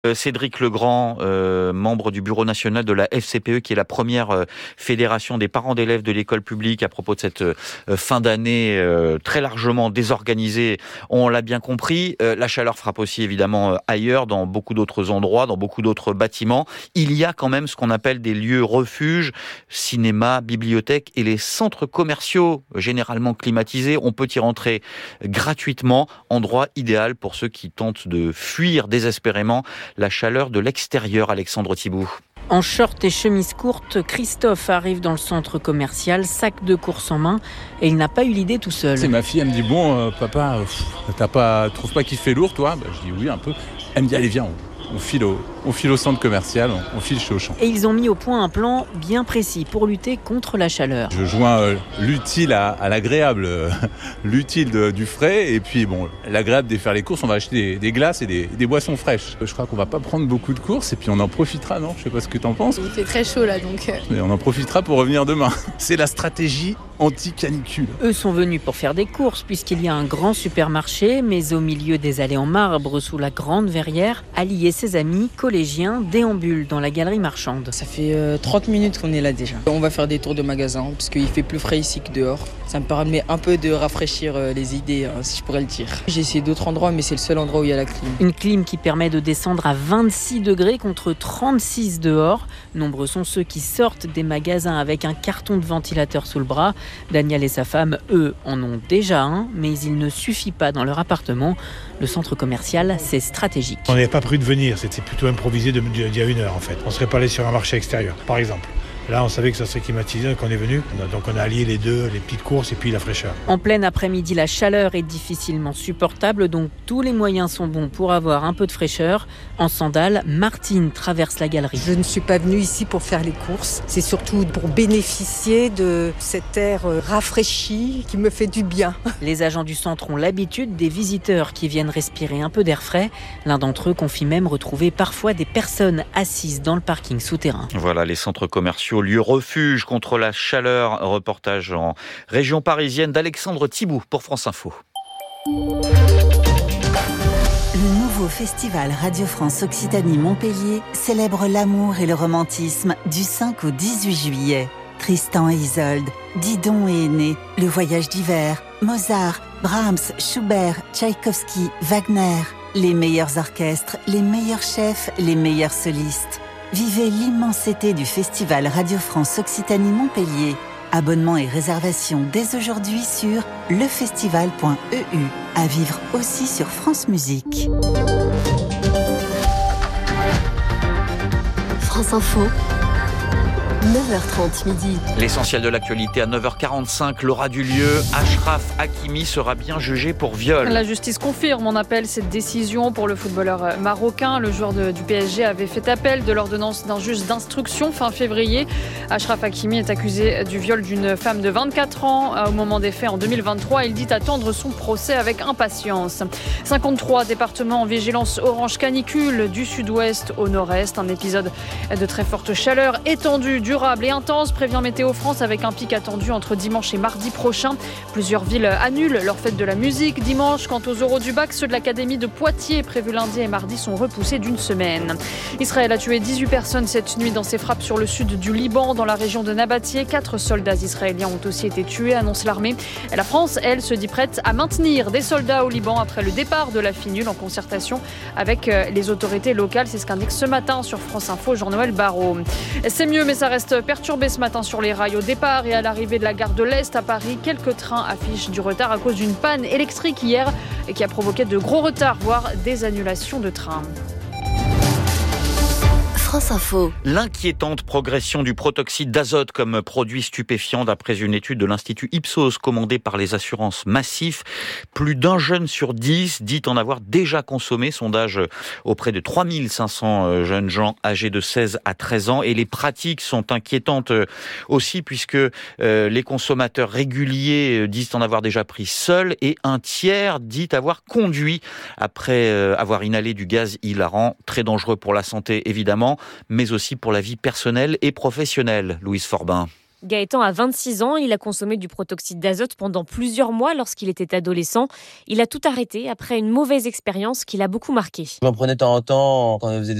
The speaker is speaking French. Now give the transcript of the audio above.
Cédric Legrand, membre du bureau national de la FCPE, qui est la première fédération des parents d'élèves de l'école publique, à propos de cette fin d'année très largement désorganisée. On l'a bien compris, la chaleur frappe aussi évidemment ailleurs, dans beaucoup d'autres endroits, dans beaucoup d'autres bâtiments. Il y a quand même ce qu'on appelle des lieux refuges, cinéma, bibliothèques et les centres commerciaux généralement climatisés. On peut y rentrer gratuitement, endroit idéal pour ceux qui tentent de fuir désespérément la chaleur de l'extérieur. Alexandre Thibault. En short et chemise courte, Christophe arrive dans le centre commercial, sac de course en main, et il n'a pas eu l'idée tout seul. C'est ma fille, elle me dit papa, trouves pas qu'il fait lourd toi ? Je dis oui un peu. Elle me dit allez viens, on file au centre commercial, on file chez Auchan. Et ils ont mis au point un plan bien précis pour lutter contre la chaleur. Je joins l'utile à l'agréable, l'utile du frais, et puis l'agréable de faire les courses, on va acheter des glaces et des boissons fraîches. Je crois qu'on va pas prendre beaucoup de courses, et puis on en profitera, non ? Je sais pas ce que t'en penses. Il fait très chaud là donc. Mais on en profitera pour revenir demain. C'est la stratégie anti-canicule. Eux sont venus pour faire des courses, puisqu'il y a un grand supermarché, mais au milieu des allées en marbre, sous la grande verrière, Ali et ses amis collégiens déambulent dans la galerie marchande. Ça fait 30 minutes qu'on est là déjà. On va faire des tours de magasins, parce qu'il fait plus frais ici que dehors. Ça me permet un peu de rafraîchir les idées, si je pourrais le dire. J'ai essayé d'autres endroits, mais c'est le seul endroit où il y a la clim. Une clim qui permet de descendre à 26 degrés contre 36 dehors. Nombreux sont ceux qui sortent des magasins avec un carton de ventilateur sous le bras. Daniel et sa femme, eux, en ont déjà un, mais il ne suffit pas dans leur appartement. Le centre commercial, c'est stratégique. On n'avait pas prévu de venir, c'était plutôt improvisé d'il y a 1 heure en fait. On ne serait pas allé sur un marché extérieur, par exemple. Là, on savait que ça serait climatisé, donc on est venu. Donc on a allié les deux, les petites courses et puis la fraîcheur. En plein après-midi, la chaleur est difficilement supportable, donc tous les moyens sont bons pour avoir un peu de fraîcheur. En sandales, Martine traverse la galerie. Je ne suis pas venue ici pour faire les courses. C'est surtout pour bénéficier de cet air rafraîchi qui me fait du bien. Les agents du centre ont l'habitude des visiteurs qui viennent respirer un peu d'air frais. L'un d'entre eux confie même retrouver parfois des personnes assises dans le parking souterrain. Voilà les centres commerciaux, lieu refuge contre la chaleur. Reportage en région parisienne d'Alexandre Thibault pour France Info. Le nouveau festival Radio France Occitanie-Montpellier célèbre l'amour et le romantisme du 5 au 18 juillet. Tristan et Isolde, Didon et Aîné, Le Voyage d'hiver, Mozart, Brahms, Schubert, Tchaïkovski, Wagner. Les meilleurs orchestres, les meilleurs chefs, les meilleurs solistes. Vivez l'immensité du festival Radio France Occitanie-Montpellier. Abonnements et réservations dès aujourd'hui sur lefestival.eu. À vivre aussi sur France Musique. France Info. 9h30 midi. L'essentiel de l'actualité à 9h45, Laura Dulieu. Achraf Hakimi sera bien jugé pour viol. La justice confirme en appel cette décision pour le footballeur marocain. Le joueur du PSG avait fait appel de l'ordonnance d'un juge d'instruction fin février. Achraf Hakimi est accusé du viol d'une femme de 24 ans au moment des faits en 2023. Il dit attendre son procès avec impatience. 53 départements en vigilance orange canicule du sud-ouest au nord-est. Un épisode de très forte chaleur étendue, durable et intense, prévient Météo France, avec un pic attendu entre dimanche et mardi prochain. Plusieurs villes annulent leur fête de la musique dimanche. Quant aux oraux du bac, ceux de l'académie de Poitiers prévus lundi et mardi sont repoussés d'une semaine. Israël a tué 18 personnes cette nuit dans ses frappes sur le sud du Liban, dans la région de Nabatieh. 4 soldats israéliens ont aussi été tués, annonce l'armée. La France, elle, se dit prête à maintenir des soldats au Liban après le départ de la FINUL en concertation avec les autorités locales. C'est ce qu'indique ce matin sur France Info Jean-Noël Barrot. C'est mieux, mais ça reste perturbé ce matin sur les rails au départ et à l'arrivée de la gare de l'Est à Paris. Quelques trains affichent du retard à cause d'une panne électrique hier et qui a provoqué de gros retards, voire des annulations de trains. France Info. L'inquiétante progression du protoxyde d'azote comme produit stupéfiant d'après une étude de l'Institut Ipsos commandée par les assurances Massif. Plus d'un jeune sur 10 dit en avoir déjà consommé. Sondage auprès de 3500 jeunes gens âgés de 16 à 13 ans. Et les pratiques sont inquiétantes aussi puisque les consommateurs réguliers disent en avoir déjà pris seuls et un tiers dit avoir conduit après avoir inhalé du gaz hilarant. Très dangereux pour la santé évidemment, mais aussi pour la vie personnelle et professionnelle. Louise Forbin. Gaëtan a 26 ans, il a consommé du protoxyde d'azote pendant plusieurs mois lorsqu'il était adolescent. Il a tout arrêté après une mauvaise expérience qui l'a beaucoup marqué. J'en prenais de temps en temps quand on faisait